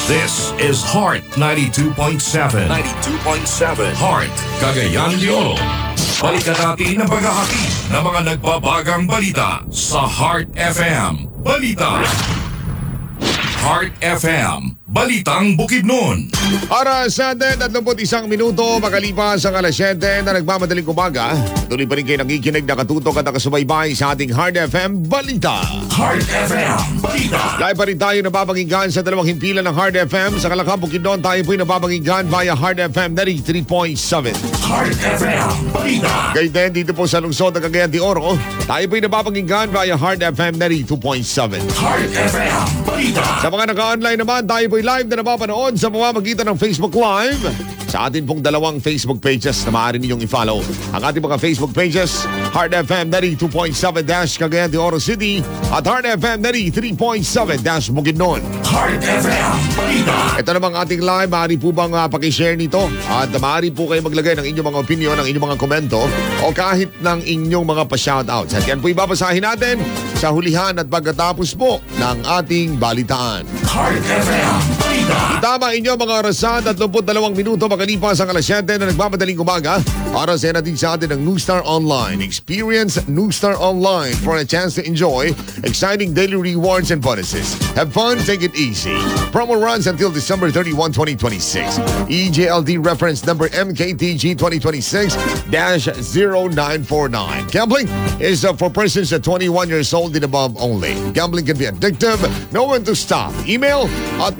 This is Heart 92.7. 92.7. Heart, Cagayan de Oro. Balikan natin ang paghahati ng mga nagbabagang balita sa Heart FM. Balita. Heart FM. Balitang Bukidnon. Oras sa 31 minuto makalipas ang alas 7 na nagmamadaling umaga. Tuloy pa rin kayo nakikinig, nakatutok at nakasubaybay sa ating Heart FM Balita. Heart FM Balita. Live pa rin tayo napapakinggan sa dalawang himpilan ng Heart FM. Sa Kalakang Bukidnon tayo po'y napapakinggan via Heart FM 93.7. Heart FM Balita. Kayo din dito po sa lungsod ng Cagayan de Oro, tayo po'y napapakinggan via Heart FM 92.7. Heart FM Balita. Sa mga naka-online naman, tayo po'y live na napapanood sa pamamagitan ng Facebook Live sa atin pong dalawang Facebook pages na maaari ninyong i-follow. Ang ating mga Facebook pages, Heart FM 92.7 Cagayan de Oro City at Heart FM 93.7 Bukidnon. Heart FM Balita. Ito namang ating live, maaari po bang pakishare nito at maaari po kayo maglagay ng inyong mga opinion, ng inyong mga komento o kahit ng inyong mga pa-shoutouts. At yan po ibabasahin natin sa hulihan at pagkatapos po ng ating balitaan. Heart FM Balita. Tama inyo mga orasan, 32 minuto makalipas ang alas 7 na nagmamadaling umaga. Oras yan natin sa atin ng Newstar Online. Experience Newstar Online for a chance to enjoy exciting daily rewards and bonuses. Have fun, take it easy. Promo runs until December 31, 2026. EJLD reference number MKTG 2026-0949. Gambling is for persons at 21 years old and above only. Gambling can be addictive. Know when to stop. Email at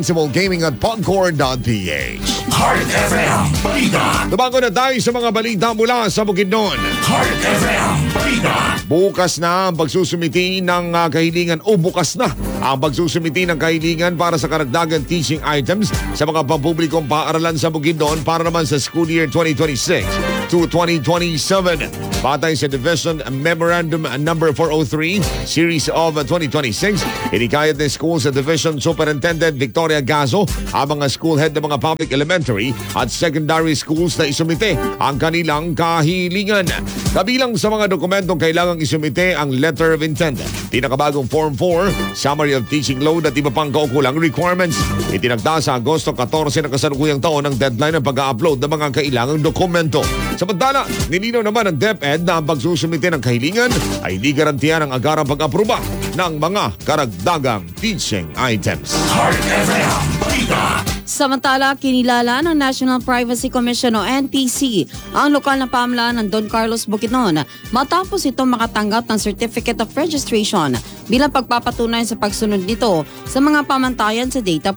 responsiblegaming@pogcore.ph. Heart FM Balita. Tumago na tayo sa mga balita mula sa Bukidnon. Heart FM Balita. Bukas na ang pagsusumiti ng kahilingan o bukas na ang pagsusumiti ng kahilingan para sa karagdagang teaching items sa mga pampublikong paaralan sa Bukidnon para naman sa school year 2026 to 2027. Batay sa Division Memorandum Number 403, Series of 2026, inikayat ng Schools Division Superintendent Victoria Gazo ang mga school head ng mga public elementary at secondary schools na isumite ang kanilang kahilingan. Kabilang sa mga dokumentong kailangang isumite ang Letter of Intent, pinakabagong Form 4, Summary of Teaching Load at iba pang kaukulang requirements. Itinagda sa Agosto 14 na kasalukuyang taon ang deadline ng pag-upload ng mga kailangang dokumento. Samantala, nilinaw naman ng DepEd na ang pagsusumite ng kahilingan ay hindi garantiyan ang agarang pag-aproba ng mga karagdagang teaching items. Heart FM Balita. Samantala, kinilala ng National Privacy Commission o NPC ang lokal na pamahalaan ng Don Carlos Bukidnon matapos itong makatanggap ng Certificate of Registration bilang pagpapatunay sa pagsunod nito sa mga pamantayan sa data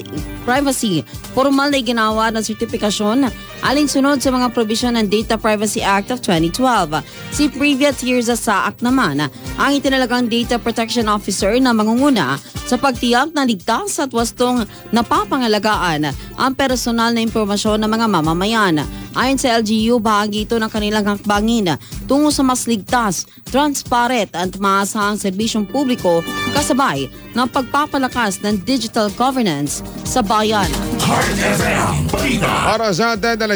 privacy. Formal na ginawa ng sertifikasyon alinsunod sa mga probisyon ng Data Privacy Act of 2012. Si Privia Tirza Saak naman ang itinalagang Data Protection Officer na mangunguna sa pagtiyak na ligtas at wastong napapangalagaan ang personal na impormasyon ng mga mamamayan. Ayon sa LGU, bahagi ito ng kanilang hakbangin tungo sa mas ligtas, transparent at maasahang serbisyong publiko kasabay ng pagpapalakas ng digital governance sa bayan. Heart FM Balita. Para sa atin, alas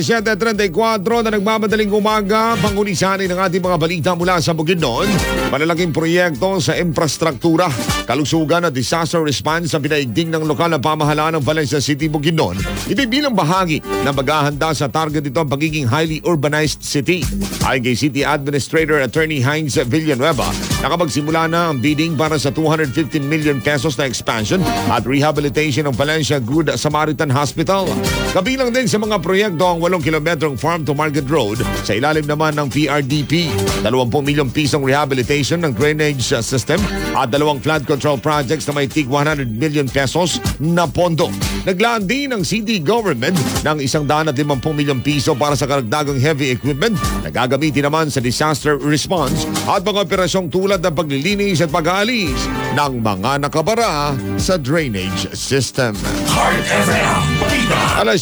7:34 na nagmamadaling umaga, pangulisanin ng ating mga balita mula sa Bukidnon. Malalaking proyekto sa infrastruktura, kalusugan at disaster response sa pinaigting ng lokal na pamahalaan ng Valencia City, Bukidnon. Ito'y bilang bahagi ng paghahanda sa target nito ang pagiging highly urbanized city. Ayon kay City Administrator Attorney Heinz Villanueva, nakapagsimula na ang bidding para sa 250 million pesos na expansion at rehabilitation ng Valencia Good Samaritan Hospital. Kabilang din sa mga proyekto ang 8 kilometrong farm to market road sa ilalim naman ng PRDP, 20 milyong pisong rehabilitation ng drainage system at 2 flood control projects na may tig 100 million pesos na pondo. Naglaan din ng city government ng 150 milyong piso para sa karagdagang heavy equipment na gagamitin naman sa disaster response at mga operasyong tulad ng paglilinis at pag-aalis ng mga nakabara sa drainage system. Heart FM Balita. Alas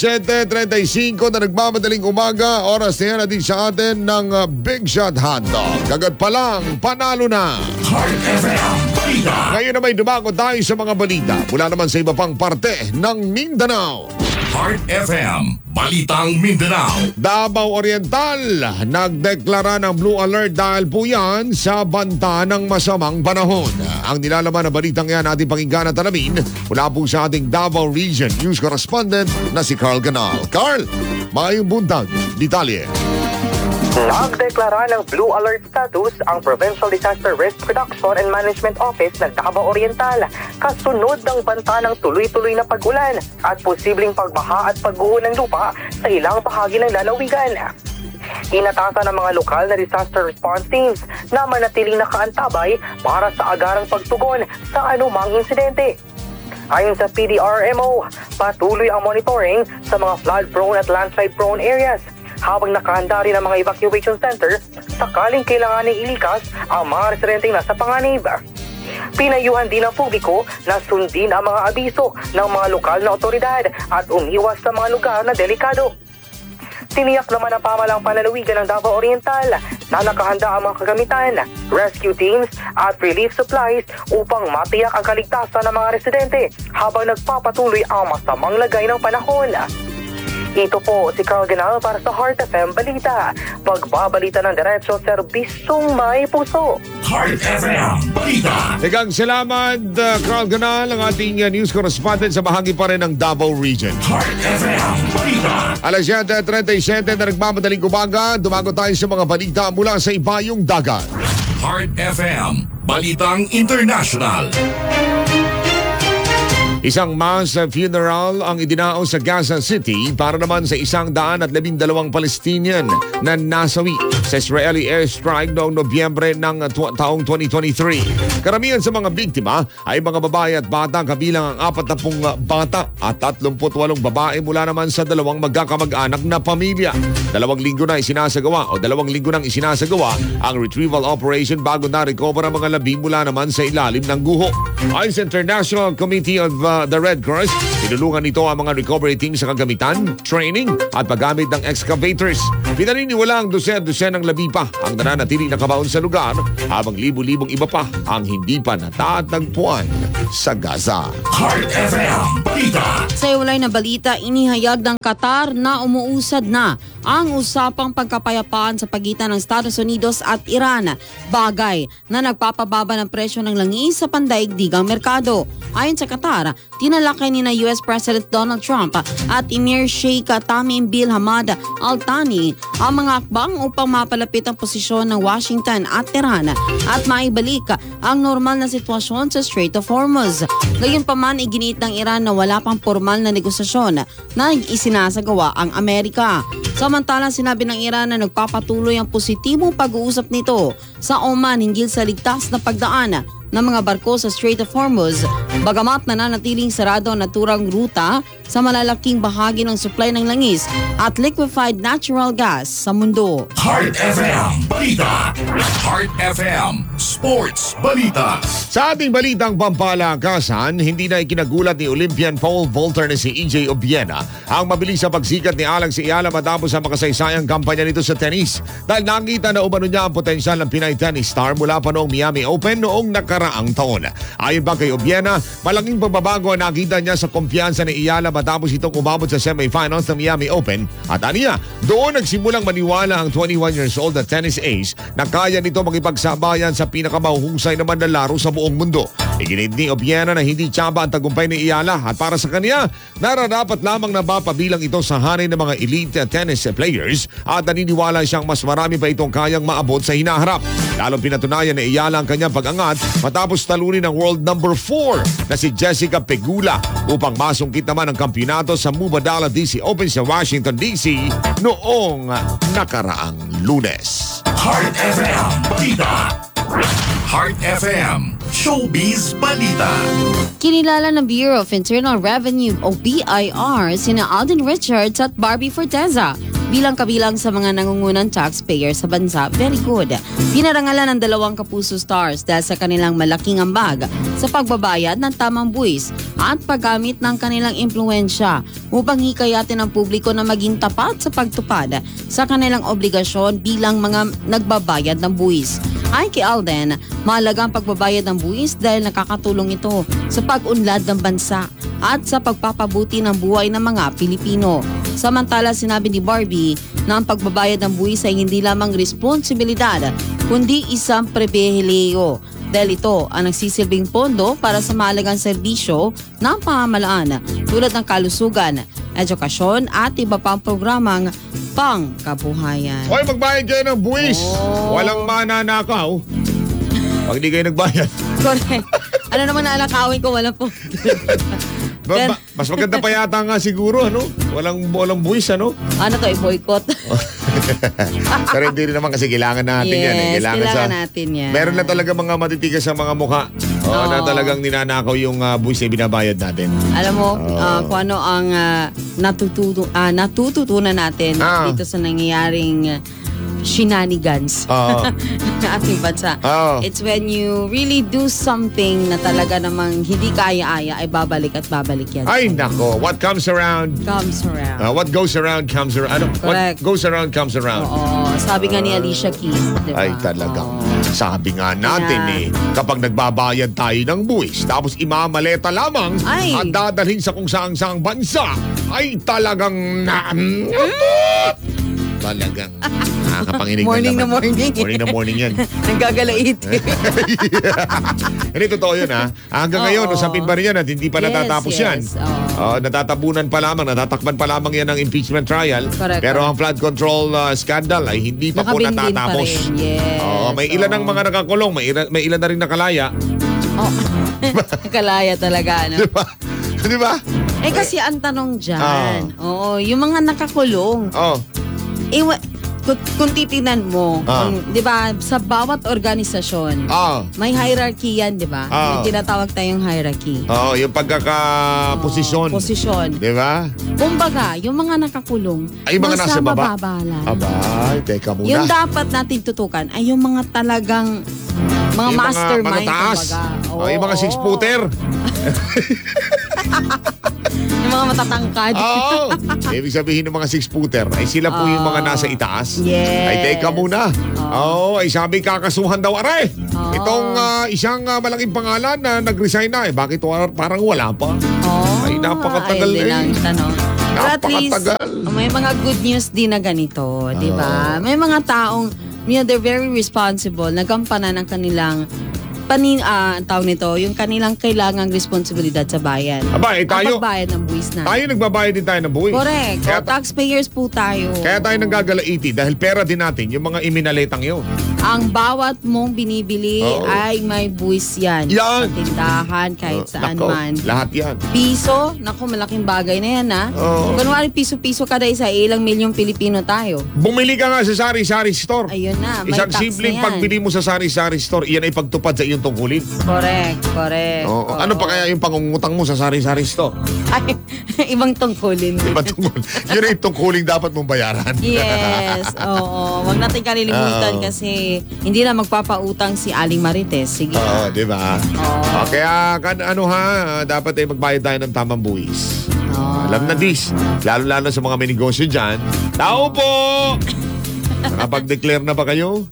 7:35 na nagmamadaling umaga, oras na yan natin sa atin ng Big Shot Hotdog. Kagad pa lang, panalo na! Heart FM Balita. Ngayon na may dumago tayo sa mga balita mula naman sa iba pang parte ng Mindanao. Heart FM, Balitang Mindanao. Davao Oriental, nagdeklara ng Blue Alert dahil po yan sa banta ng masamang panahon. Ang nilalaman na balitang yan ating pakinggan at alamin mula po sa ating Davao Region News Correspondent na si Carl Ganal. Carl, mayong buntag, detalye. Nagdeklara ng Blue Alert status ang Provincial Disaster Risk Reduction and Management Office ng Davao Oriental kasunod ng banta ng tuloy-tuloy na pag-ulan at posibleng pagbaha at pagguho ng lupa sa ilang bahagi ng lalawigan. Inatasan ng mga lokal na disaster response teams na manatiling nakaantabay para sa agarang pagtugon sa anumang insidente. Ayon sa PDRMO, patuloy ang monitoring sa mga flood-prone at landslide-prone areas habang nakahanda rin ang mga evacuation center sakaling kailanganing ilikas ang mga residenteng nasa panganib. Pinayuhan din ng publiko na sundin ang mga abiso ng mga lokal na otoridad at umiwas sa mga lugar na delikado. Tiniyak naman ang pamalang panlalawigan ng Davao Oriental na nakahanda ang mga kagamitan, rescue teams at relief supplies upang matiyak ang kaligtasan ng mga residente habang nagpapatuloy ang masamang lagay ng panahon. Ito po si Carl Ganal para sa Heart FM Balita. Pagbabalita ng diretsyo, serbisyong may puso. Heart FM, Balita. Tegang salamat, Carl Ganal, ang ating news correspondent sa bahagi pa rin ng Davao Region. Heart FM, Balita. Alas 7:37 na nagmamadaling umaga, dumago tayo sa mga balita mula sa ibayong dagat. Heart FM, Balitang International. Isang mass funeral ang idinao sa Gaza City para naman sa 112 Palestinian na nasawi sa Israeli airstrike noong Nobyembre ng taong 2023. Karamihan sa mga biktima ay mga babae at bata, kabilang ang 40 bata at 38 babae mula naman sa dalawang magkakamag-anak na pamilya. 2 linggo nang isinasagawa ang retrieval operation bago na-recover ang mga labi mula naman sa ilalim ng guho. Ayon sa International Committee of the Red Cross, tinulungan nito ang mga recovery team sa kagamitan, training at paggamit ng excavators. Pinaniniwala ang dosen-dosen ng labi pa ang nananatiling nakabaon sa lugar habang libu-libong iba pa ang hindi pa natatagpuan sa Gaza. Heart FM, Balita. Sa iwalay na balita, inihayag ng Qatar na umuusad na ang usapang pagkapayapaan sa pagitan ng Estados Unidos at Iran, bagay na nagpapababa ng presyo ng langis sa pandaigdigang merkado. Ayon sa Qatar, tinalakay ni na US President Donald Trump at Emir Sheikh Tamim bin Hamad Al Thani ang mga akbang upang mapalapit ang posisyon ng Washington at Tehran at maibalik ang normal na sitwasyon sa Strait of Hormuz. Gayunpaman, iginiit ng Iran na wala pang formal na negosasyon na isinasagawa ang Amerika. Samantalang sinabi ng Iran na nagpapatuloy ang positibong pag-uusap nito sa Oman hinggil sa ligtas na pagdaan ng mga barko sa Strait of Hormuz, bagamat nananatiling sarado ang naturang ruta sa malalaking bahagi ng supply ng langis at liquefied natural gas sa mundo. Heart FM, Balita. Heart FM, Sports Balita. Sa ating balitang pampalakasan, hindi na ikinagulat ni Olympian pole vaulter na si EJ Obiena ang mabilis sa pagsikat ni Alex Ayala matapos ang makasaysayang kampanya nito sa tennis dahil nakita na umano niya ang potensyal ng Pinay tennis star mula pa noong Miami Open noong nakaraang taon. Ayon pa kay Obiena, malaking pagbabago ang nakita niya sa kumpiyansa ni Ayala matapos itong umabot sa semifinals ng Miami Open at aniya, doon nagsimulang maniwala ang 21 years old na tennis ace na kaya nito makipagsabayan sa pinakamahuhusay naman na laro sa buong mundo. Iginit ni Obiena na hindi tsaba ang tagumpay ni Ayala at para sa kanya, nararapat lamang na mapabilang ito sa hanay ng mga elite tennis players at naniniwala siyang mas marami pa itong kayang maabot sa hinaharap. Lalong pinatunayan ni Ayala ang kanyang pag-angat matapos talunin ng world number 4 na si Jessica Pegula upang masungkit naman ang kampyonato sa Mubadala DC Open sa Washington DC noong nakaraang Lunes. Heart FM, Balita. Heart FM, Showbiz Balita. Kinilala ng Bureau of Internal Revenue o BIR sina Alden Richards at Barbie Forteza bilang kabilang sa mga nangungunang taxpayer sa bansa. Very good. Pinarangalan ng 2 Kapuso Stars dahil sa kanilang malaking ambag sa pagbabayad ng tamang buwis at paggamit ng kanilang impluensya upang hikayatin ang publiko na maging tapat sa pagtupad sa kanilang obligasyon bilang mga nagbabayad ng buwis. Ay kay Alden, mahalaga ang pagbabayad ng buwis dahil nakakatulong ito sa pag-unlad ng bansa at sa pagpapabuti ng buhay ng mga Pilipino. Samantala, sinabi ni Barbie na ang pagbabayad ng buwis ay hindi lamang responsibilidad kundi isang pribilehiyo dahil ito ang nagsisilbing pondo para sa mahalagang serbisyo ng pamahalaan tulad ng kalusugan, edukasyon at iba pang programang pangkabuhayan. Hoy, magbayad kayo ng buwis. Oh. Walang mananakaw. Pag di kayo nagbayad. Correct. Ano naman naalakawin ko, wala po. Mas maganda pa yata nga siguro, ano? Walang buwis, ano? Ano to, i-boycott? Pero hindi rin naman kasi kailangan natin yan. Eh. Yes, kailangan natin yan. Meron na talaga mga matitigas sa mga mukha. Oo, na talagang ninanakaw yung buwis na binabayad natin. Alam mo, kung ano ang natututunan natin dito sa nangyayaring shenanigans ng ating bansa. It's when you really do something na talaga namang hindi kaya-aya ay babalik at babalik yan. Ay, nako. What comes around? Comes around. What goes around comes around. Ano? Correct. What goes around comes around. Oo. Sabi nga ni Alicia Keys. Diba? Ay, talagang. Sabi nga natin kapag nagbabayad tayo ng buwis, tapos imamaleta lamang at dadalhin sa kung saang-saang bansa, ay talagang talagang nakakapanginig morning na na morning. Morning na morning yan. Nagagalait. Hindi, totoo yun ha. Hanggang ngayon, usapin pa rin yan at hindi pa natatapos yan. Natatabunan pa lamang, natatakban pa lamang yan ng impeachment trial. Correct, pero ang flood control scandal ay hindi pa po Nakabinbin natatapos. pa rin. Yes. May ilan ng mga nakakulong, may ilan na rin nakalaya. Kalaya talaga, no? Di ba? Kasi ang tanong dyan, yung mga nakakulong, kung titignan mo, di ba, sa bawat organisasyon, may hierarchy yan, di ba? May tinatawag tayong hierarchy. Yung pagkakaposisyon. Posisyon. Di ba? Kumbaga, yung mga nakakulong, Ay, mga nasa baba. lang. Abay, teka muna. Yung dapat natin tutukan ay yung mga talagang mga yung mastermind. Mga mataas. Yung mga 6-footer. Yung mga matatangkad. Ibig sabihin ng mga 6-footer ay sila po yung mga nasa itaas. Yes. Ay teka muna. Ay sabi kakasuhan daw aray. Itong isang malaking pangalan na nag-resign na. Bakit parang wala pa? Ay napakatagal Pero at least, napakatagal. may mga good news din na ganito, di ba? May mga taong, they're very responsible, nagampanan ng kanilang tawag nito, yung kanilang kailangang responsibilidad sa bayan. Tayo. Ang pagbayad ng buwis na. Tayo nagbabayad din tayo ng buwis. Correct. Taxpayers po tayo. Kaya tayo nanggagalaiti dahil pera din natin yung mga iminaletang yun. Ang bawat mong binibili ay may buwis yan. Yan. Sa tindahan, kahit saan man. Lahat yan. Piso, malaking bagay na yan ha. Kunwari piso-piso kada isa, ilang milyong Pilipino tayo. Bumili ka nga sa sari-sari store. Ayun na, may Isang tax simpleng na yan. pagbili mo sa sari-sari store, iyan ay pagtupad sa iyong tungkulin. Correct. Ano pa kaya yung pangungutang mo sa sari-sari store? Ay, ibang tungkulin. Diba yun ay tungkuling dapat mong bayaran. Yes, oo. Huwag natin kalilimutan kasi hindi na magpapautang si Aling Marites. Sige. Di ba? Kaya dapat ay magbayad tayo ng tamang buwis. Alam na dis. Lalo-lalo sa mga may negosyo dyan. Tao po! Nakapag-declare na ba kayo?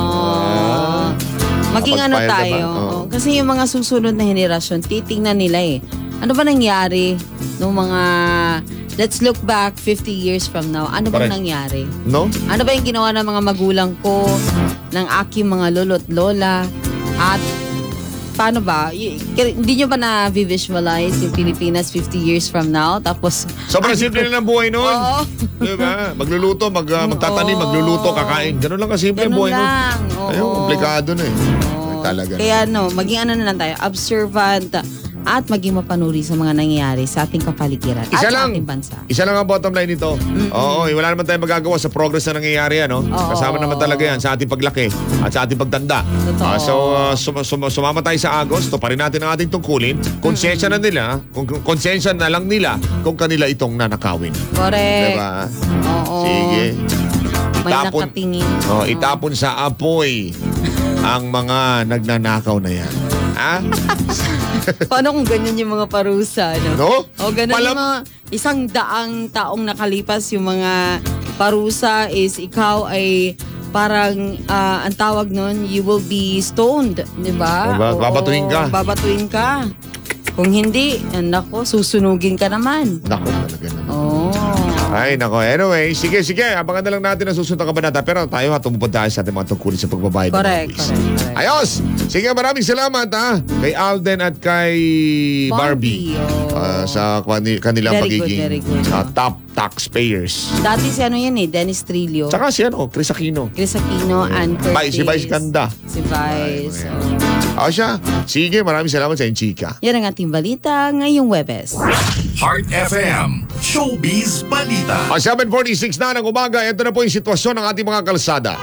Maging tayo. Kasi yung mga susunod na henerasyon, titingnan nila ano ba nangyari nung mga, let's look back 50 years from now. Ano bang nangyari? No? Ano ba yung ginawa ng mga magulang ko, ng aking mga lolo't lola, at paano ba? Hindi nyo ba na-visualize yung Pilipinas 50 years from now? Tapos, sobrang simple na ng buhay nun. Diba? Magluluto, magtatanim, magluluto, kakain. Ganun lang kasimple ang buhay nun. Ayun, komplikado na Talaga. Kaya maging na lang tayo, observant, at maging mapanuri sa mga nangyayari sa ating kapaligiran at Isa sa lang. ating bansa. Isa lang ang bottom line nito. Oo, wala naman tayong magagawa sa progress na nangyayari, ano? Oo. Kasama naman talaga yan sa ating paglaki at sa ating pagtanda. Totoo. Sumama tayo sa Agosto, pa rin natin ang ating tungkulin. Konsensya na nila, konsensya na lang nila kung kanila itong nanakawin. Correct. Diba? Oo. Sige. May nakatingin. Itapon sa apoy ang mga nagnanakaw na yan. Ha? Paano kung ganyan yung mga parusa, no? No? O ganun yung mga 100 taong nakalipas yung mga parusa is ikaw ay parang ang tawag nun, you will be stoned, di ba? Babatuhin ka. Babatuhin ka. Kung hindi, nako, susunugin ka naman. Nako, talaga naman. Oh. Ay, nako. Anyway, sige. Abangan na lang natin ang susunod na kabanata. Pero tayo tumupad tayo sa ating mga tungkulin sa pagbabayad ng mga Correct. fees. Correct. Ayos! Sige, maraming salamat ha. Kay Alden at kay Barbie. Sa kanilang Very good, pagiging very good. top taxpayers. Dati si ano yan Dennis Trillo. Tsaka si Chris Aquino. Chris Aquino, Ann Curtis. Si Vice Ganda. Si Vice. O siya. Sige, maraming salamat sa inyong chika. Yan ang ating balita ngayong Webes. Heart FM, Showbiz Balita. 7:46 na ng umaga. Ito na po yung sitwasyon ng ating mga kalsada.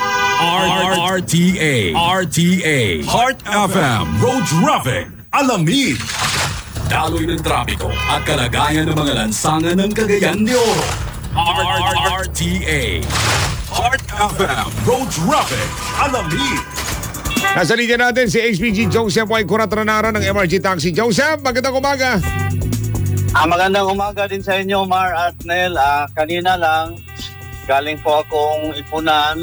RTA, Heart FM, Road Traffic, Alamid. Daloy ng trapiko at kalagayan ng mga lansangan ng Cagayan de Oro. RTA, Heart FM, Road Traffic, Alamid. Nasa linya natin si HPG Joseph Y. Curatranara ng MRG Taxi. Joseph, magandang umaga. Magandang umaga din sa inyo, Mar at Nel. Kanina lang, galing po akong Ipunan.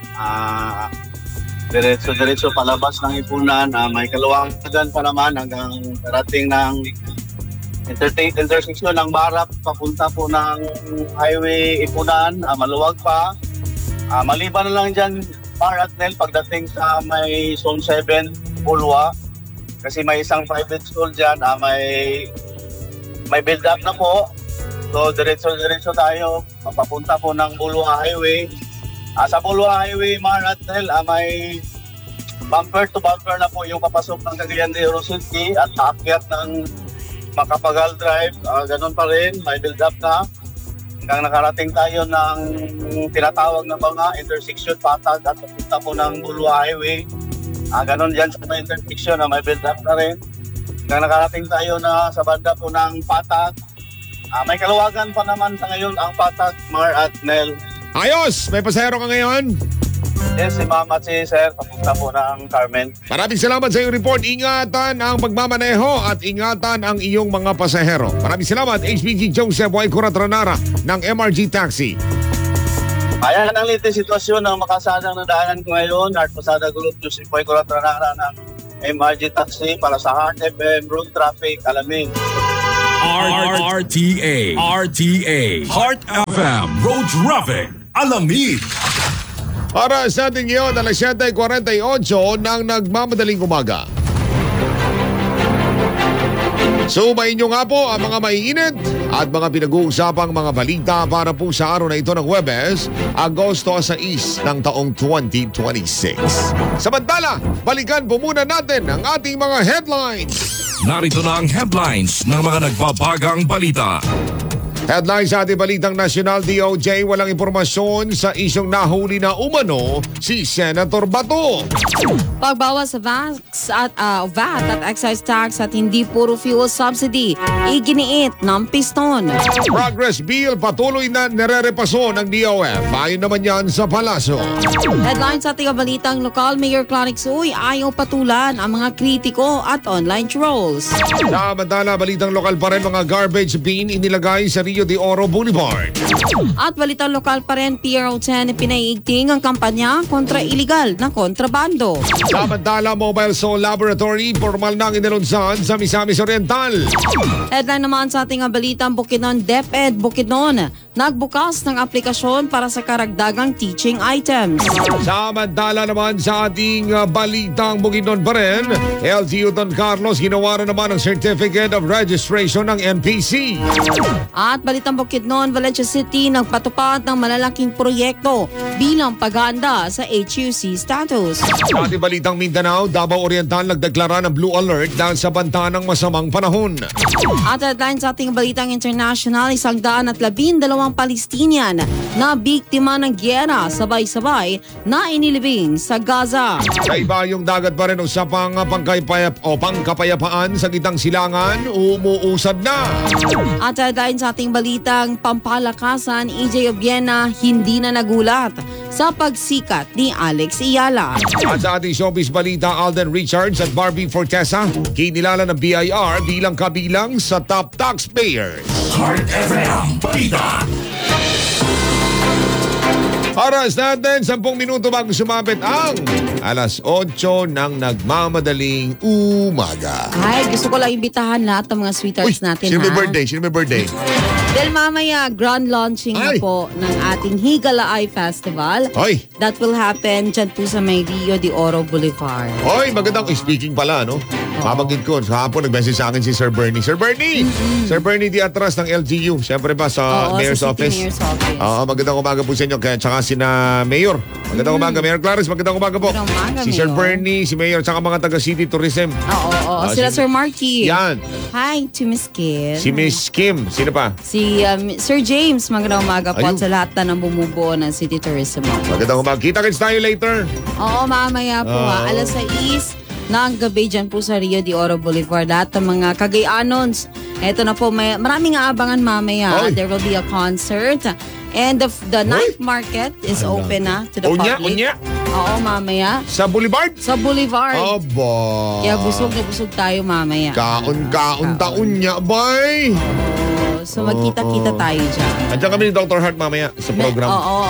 Diretso palabas ng Ipunan. May kaluwagan pa naman hanggang parating ng intersection ng Barap. Papunta po ng highway Ipunan. Maluwag pa. Maliban na lang dyan, Mar at Nel, pagdating sa may Zone 7, Bulwa. Kasi may isang private school dyan. May build up na po. So, diretso tayo. Papunta po ng Bulwa Highway. Sa Bulwa Highway, Mar at Nel, may bumper to bumper na po yung papasok ng Cagayan de Oro City at paakyat ng Macapagal Drive. Ganun pa rin, may build up na. Hanggang nakarating tayo ng tinatawag na mga intersection patag at papunta po ng Bulwa Highway. Ganun dyan sa mga intersection na may build up na rin. Hanggang nakarating tayo na sa banda po ng Patag. May kaluwagan pa naman sa ngayon ang Patag, Mar at Nel. Ayos! May pasahero ka ngayon? Yes, si Ma'am at si Sir, papunta po ng Carmen. Maraming salamat sa iyong report. Ingatan ang pagmamaneho at ingatan ang iyong mga pasahero. Maraming salamat, HPG Joseph Y. Curatranara ng MRG Taxi. Ayan ang latest sitwasyon ng makasadang nadaanan ko ngayon. Heart Pasada Group, Joseph Y. Curatranara ng MRG Taxi para sa Heart FM Road Traffic, Alaming. RTA, Heart FM, Road Traffic, Alamid. Para sa ating ngayon, alas 7:48 ng nagmamadaling umaga. Sumayin nyo nga po ang mga maiinit at mga pinag-uusapang mga balita para po sa araw na ito ng Huwebes, Agosto 6 ng taong 2026. Samantala, balikan po muna natin ang ating mga headlines. Narito na ang headlines ng mga nagbabagang balita. Headlines sa ating balitang nasyonal, DOJ walang impormasyon sa isyong nahuli na umano si Senator Bato. Pagbawas sa VAT at excise tax at hindi puro fuel subsidy, iginiit ng piston. Progress bill patuloy na nire-repaso ng DOF. Ayon naman yan sa Palasyo. Headlines sa ating balitang lokal, Mayor Clarix Uy ayaw patulan ang mga kritiko at online trolls. Samantala, balitang lokal pa rin, mga garbage bin inilagay sa Rio de Oro Boulevard. At balitang lokal pa rin, PRO10 pinaiigting ang kampanya kontra iligal na kontrabando. Samantala, Mobile Soul Laboratory formal nang inilunsan sa Misamis Oriental. Headline naman sa ating balitang Bukidnon, DepEd Bukidnon nagbukas ng aplikasyon para sa karagdagang teaching items. Samantala naman sa ating balitang Bukidnon pa rin, LGU Don Carlos ginawa na naman ang Certificate of Registration ng NPC. At Balitang Bukidnon, Valencia City nagpatupad ng malalaking proyekto bilang paghahanda sa HUC status. Sa ating balitang Mindanao, Davao Oriental nagdeklara ng Blue Alert dahil sa banta ng masamang panahon. At headline sa ating balitang international, 112 Palestinian na biktima ng gyera sabay-sabay na inilibing sa Gaza. Sa ibayong dagat pa rin usapang pangkapayapaan sa gitang silangan, umuusad na. At headline sa ating balitang pampalakasan, EJ Obiena hindi na nagulat sa pagsikat ni Alex Iyala. At sa ating showbiz balita, Alden Richards at Barbie Fortesa kinilala ng BIR bilang kabilang sa top taxpayers. Heart FM Balita. Oras natin, 10 minuto bago sumapit ang alas 8 ng nagmamadaling umaga. Ay, gusto ko lang imbitahan lahat ng mga sweethearts natin, sino may ha? birthday? Sino may birthday? Dahil mamaya, grand launching na Ay. po ng ating Higala Eye Festival. Hoy, That will happen dyan po sa may Rio de Oro Boulevard. hoy, magandang speaking pala, no? Mabanggit ko, hapon nag-message sa akin si Sir Bernie. Sir Bernie! Sir Bernie Diatras ng LGU. Siyempre ba sa Oo, Mayor's sa City Office? Mayor's Office. Oo, magandang umaga po sa inyo. Kaya tsaka si na Mayor. Magandang umaga, Mayor Clarice. Magandang umaga po. Magandang umaga, Si Sir Mayor. Bernie, si Mayor, tsaka mga taga City Tourism. Oo. Sila si- Sir Marky. Yan. Hi to Miss Kim. Si Miss Kim. Sino pa? Si Sir James, magandang umaga po Ayun. at sa lahat na ng bumubuo ng City Tourism. Magandang umaga. Kita-kits tayo later. Oo, mamaya po ha. Alas 6 ng gabi dyan po sa Rio de Oro Boulevard. Lahat ng mga Cagayanons. Eto na po, maraming aabangan mamaya. Oy. There will be a concert. And the night market is open na to the Unya, public. unya. Oo, mamaya. Sa Boulevard? Sa Boulevard. Aba. Kaya busog na busog tayo mamaya. Kaon-kaon taon niya, bay. Oo, so magkita-kita tayo dyan. Andiyan kami ni Dr. Hart mamaya sa program. Oo.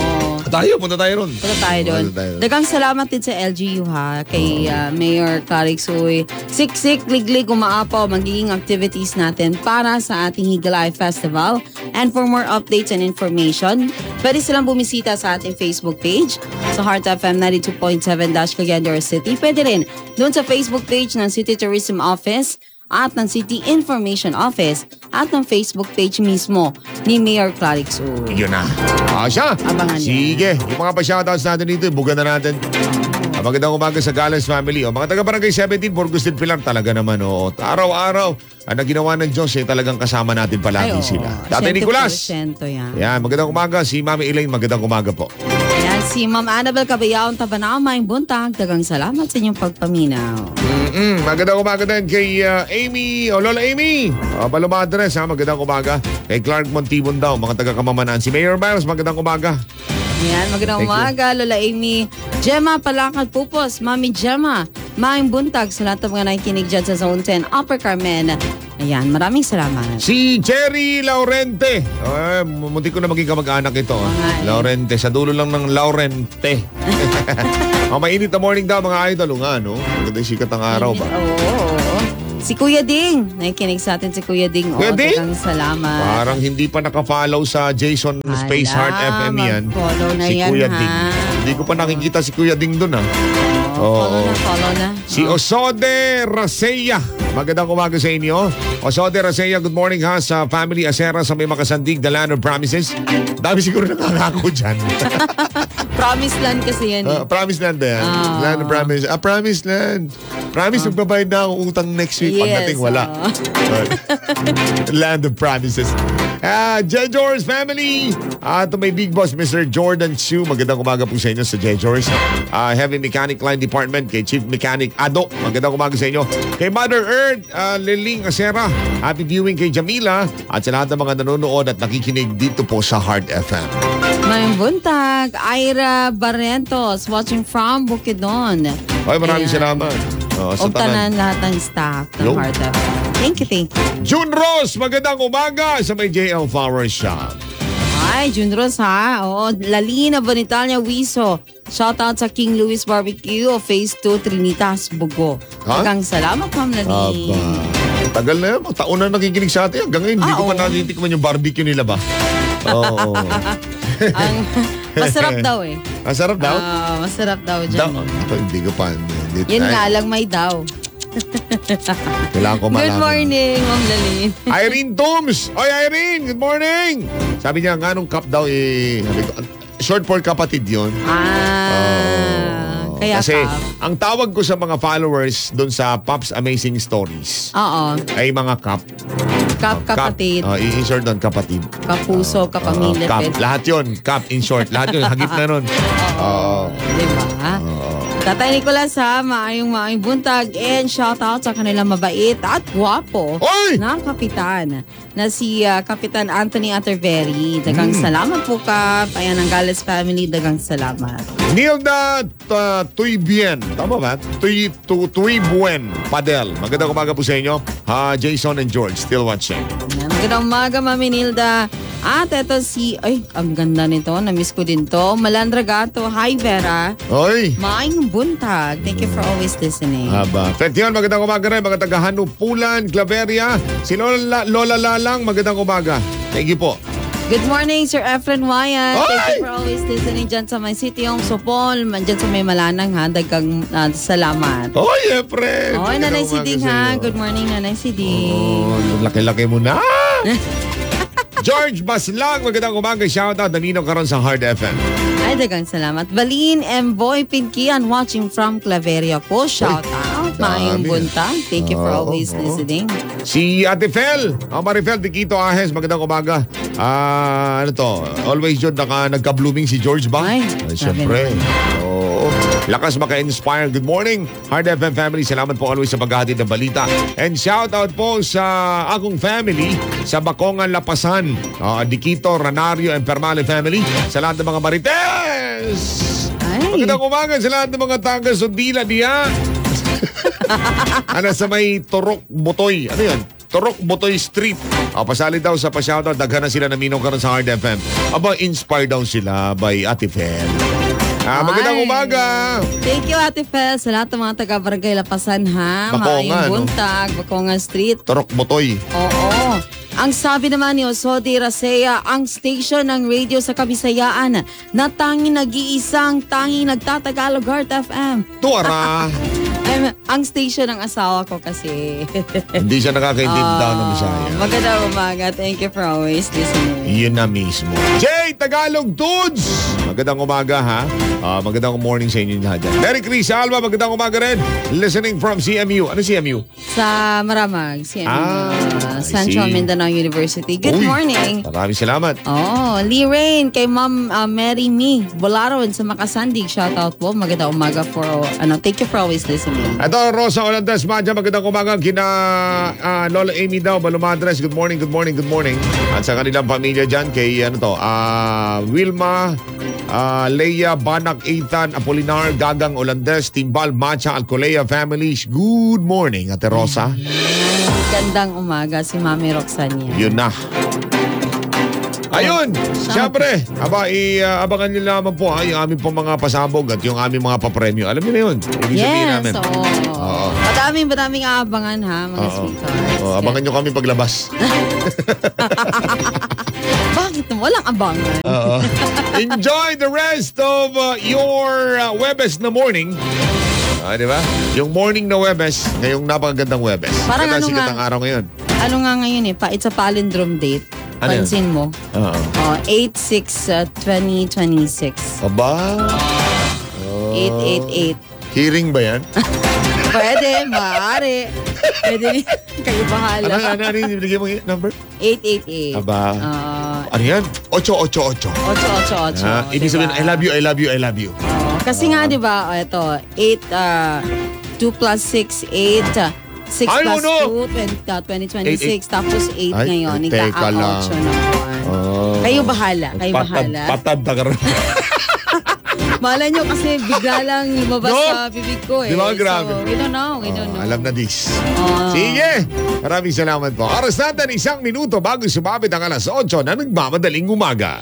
Punta tayo ron. Punta tayo doon. Punta tayo. Dagang salamat din sa LGU ha, kay Mayor Clarix Uy. Siksik, liglig, umaapaw, magiging activities natin para sa ating Higala Eye Festival. And for more updates and information, pwede silang bumisita sa ating Facebook page sa Heart FM 92.7-Cagayan City. Pwede rin doon sa Facebook page ng City Tourism Office at ng City Information Office at ng Facebook page mismo ni Mayor Clarix Uy. Yun na. Siya. Abangan niya. Sige. Yung mga pa-shoutouts natin dito, ibugan na natin. Magandang umaga sa Galens family. Mga taga-barangay 17, Burgos del Pilar talaga naman. Araw-araw, ang ginawa ng Diyos, talagang kasama natin palagi sila. Tatay Nicolas. 100% yan. Yan, magandang umaga. Si Mami Elaine, magandang umaga po. Ayan, si Ma'am Annabel Cabayaon Tabanao, Maing Buntag. Dagang salamat sa inyong pagpaminaw. Magandang umaga din kay Amy, Lola Amy. Palumadres, magandang umaga. Kay Clark Montibon daw, mga taga-kamamanaan. Si Mayor Miles, magandang umaga. Ayan, magandang Thank you. umaga, Lola Amy. Gemma Palakad Pupos, Mami Gemma. Maing Buntag sa lahat ng mga nakikinig dyan sa Zone 10, Upper Carmen. Ayan, maraming salamat. Si Cherry Laurente. Munti ko na maging kamag-anak ito. Mga Laurente, sa dulo lang ng Laurente. Mainit na morning daw mga idol. Nga, no? Maganda yung sikat ng araw ba? Oo. Si Kuya Ding. Nakikinig sa atin si Kuya Ding. Kuya Ding? Dagang salamat. Parang hindi pa naka-follow sa Jason Space Heart FM yan. mag-follow na Si yan, Kuya ha? Ding. Hindi ko pa nakikita si Kuya Ding doon, ha? Follow na. Si Osode Raseya. Magandang umaga sa inyo. Osode Raseya, good morning ha sa family Asera sa may Makasandig, the land of promises. Dami siguro nakakako dyan. Promise land kasi yan eh. Promise land ba yan? Land of promise. Promise land. Promise magbabayad na akong utang next week. Pagdating wala. Land of promises. Jejors family. Ito may big boss, Mr. Jordan Chu. Magandang umaga po sa inyo sa Jejors. Heavy Mechanic Line Department kay Chief Mechanic Ado. Magandang umaga sa inyo. Kay Mother Earth, Liling Asera. Happy viewing kay Jamila. At sa lahat ng mga nanonood at nakikinig dito po sa Heart FM. Mayang buntag, Ira Barrentos, watching from Bukidnon. Ay, maraming Ayan. salamat. Sa Ugtanan lahat ng staff ng Yo. Heart FM. Thank you. June Rose, magandang umaga sa may JL Flower Shop. Ay, Junros ha. Oo, Lalina Bonitalia Wiso. Shoutout sa King Louis Barbecue of Phase 2 Trinitas, Bugo. Ha? Hanggang salamat, Ma'am Lalina. Tagal na yan. Taon na nakikinig sa atin. Hanggang ngayon, hindi ko pa oo. natitikman yung barbecue nila ba? Oo. Masarap daw eh. Ang sarap daw? Masarap daw dyan. Hindi ko pa. Yun nga lang may daw. Kailangan ko malaman. Good morning, Ma'am Lalin. Irene Tooms! Oy, Irene! Good morning! Sabi niya, nga nung cup daw sabi ko, short for kapatid yun. Kaya Kasi Kap. ang tawag ko sa mga followers doon sa Pops Amazing Stories Oo. ay mga cup. Kapatid. I-insert doon, kapatid. Kapuso, kapamilya. Cup. pet. Lahat yun, cup in short. Lahat yun, hagip na nun. Oo. Diba? Tatay Nicolas ha, maayong buntag and shout out sa kanilang mabait at gwapo Oy! na kapitan na si Kapitan Anthony Atterveri. Dagang salamat po Kap. Ayan ang Gales family, dagang salamat. Nilda Tuybien. Tama ba? Tuybuen Padel. Magandang umaga po sa inyo. Jason and George, still watching. Ayan, magandang umaga, Mami Nilda. At eto ang ganda nito. Na-miss ko din to. Malandra Gato. Hi, Vera. Oy! Maayong buntag. Thank you for always listening. Haba. Petyon, magandang umaga rin. Mga taga-Hanupulan, Claveria. Si Lola Lalang, magandang umaga. Thank you po. Good morning, Sir Efren Wyatt. Oy! Thank you for always listening dyan sa my city, yung Sopol. Dyan sa may Malanang, ha. Dagang salamat. Oy, Efren! Oy, Nanay Magandang Siding, umaga sa ha. iyo. Good morning, Nanay Siding. Oh, laki-laki mo na. George Baslang, magandang umaga. Shoutout, Damino Karon sa Hard FM. Ay, dagang salamat. Valin M. Boy Pinkian watching from Claveria po. Shout out. Maayong dami. buntag. Thank you for always listening. Si Ate Fel, Marifel Diquito Ahes, magandang umaga. Ano to? Always yun, nagka-blooming si George ba? Ay, Siyempre. Oo. Lakas maka-inspire. Good morning, Hard FM family. Salamat po always sa paghahatid ng balita. And shout out po sa akong family sa Bacongan, Lapasan. Diquito, Ranario, and Permale family. Sa lahat ng mga Marites! Ay. Magandang umaga sa lahat ng mga taga-Sundila diya. Ano sa may Turok Butoy? Ano yan? Turok Butoy Street. Pasali daw sa pa-shoutout. Daghan na sila na minong karon sa Hard FM. Inspired daw sila by Ate Fel. Magandang Ay. umaga. Thank you, Ate Fel, sa lahat ng mga taga-Barangay Lapasan, ha. Bacongan, Maayong no? buntag, Bacongan Street. Turok Butoy. Oo. Ang sabi naman ni Osodi Rasea, ang station ng radio sa Kabisayaan na tanging nag-iisang tanging nagtatagalog Heart FM. Tuara. Ang station ng asawa ko kasi. Hindi siya nakakaintindi daw ng Bisaya. Magandang umaga. Thank you for always listening. Yun na mismo. Jay Tagalog Dudes! Magandang umaga ha. Magandang morning sa inyo lahat dyan. Merry Chris Alba, magandang umaga rin. Listening from CMU. Ano CMU? Sa Maramag, si I Central see. Mindanao University. Good Uy, morning. Maraming salamat. Oh, Lee Rain, kay Ma'am Mary Me Bolaron sa Makasandig. Shout out po. Magandang umaga thank you for always listening. Ito, Rosa Olandes Madja, magandang umaga. Kina Lola Amy daw, Balumadres. Good morning, good morning, good morning. At sa kanilang pamilya dyan, kay Wilma, Leia, Banak, Ethan, Apolinar, Gagang Olandes, Timbal, Macha, Alcolea families. Good morning, Ate Rosa. Gandang umaga si Mami Roxania. Yun na. Ayun, siyempre, abangan nyo lamang po yung aming pong mga pasabog at yung aming mga papremyo. Alam niyo na yun. Ibig sabihin namin. Oo. Madaming aabangan ha, mga sweethearts. Abangan nyo kami paglabas. Bakit naman? Walang abangan. Enjoy the rest of your Webes na morning. Di ba? Yung morning na Webes, ngayong napakagandang Webes. Parang Ganda ano sikat nga? ang araw ngayon. Ano nga ngayon it's a palindrome date. Ano yun? Pansin mo. Oo. 8/6/2026. Aba? 888. Hearing ba yan? Pwede, maaari. Pwede, kayo bahala. Ano yung binigay mo yung number? 888. Aba? Ah, Ano yan? 888. 888. Ibig sabihin, I love you, I love you, I love you. Kasi nga, di ba, ito, 2 plus 6, 8. 6 Ay, plus ano? 2, 2026. Tapos 8 Ay, ngayon. teka Ika-8 lang. naman. Kayo bahala. Kayo bahala. Patad ka rin. Malay nyo kasi bigla lang lumabas No? sa bibig ko eh. Di ba, grabe? So, we don't know. Alam na this. Sige. Maraming salamat po. Oras natin 1 minuto bago sumabit ang alas 8 na nagmamadaling umaga.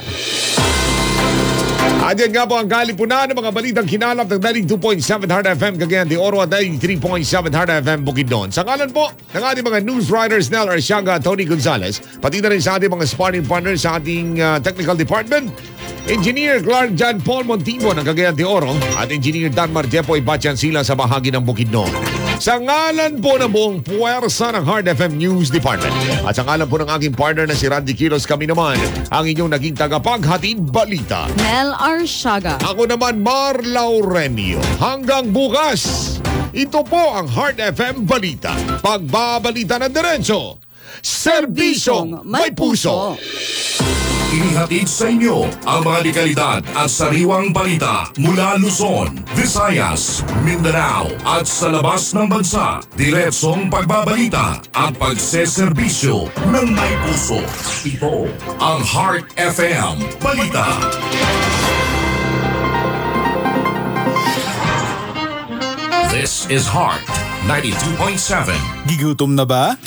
At yan nga po ang kalipunan ng mga balitang kinalap ng 92.7 Hard FM Cagayan de Oro at 93.7 Hard FM Bukidnon. Sa ngalan po ng ating mga news writers Nel Arsiaga at Tony Gonzalez, pati na rin sa ating mga sparring partners sa ating technical department, Engineer Clark John Paul Montibo ng Cagayan de Oro at Engineer Danmar Jepoy Batyan sila sa bahagi ng Bukidnon. Sa ngalan po ng buong puwersa ng Heart FM News Department at sa ngalan po ng aking partner na si Randy Quiros, kami naman ang inyong naging tagapaghatid balita. Mel Arshaga. Ako naman, Mar Laurenio. Hanggang bukas, ito po ang Heart FM Balita. Pagbabalita ng diretso, serbisyong may puso. Inihatid sa inyo ang mga dekalidad at sariwang balita mula Luzon, Visayas, Mindanao at sa labas ng bansa. Diretsong pagbabalita at pagseserbisyo ng may puso. Ito ang Heart FM Balita. This is Heart 92.7. Gigutom na ba?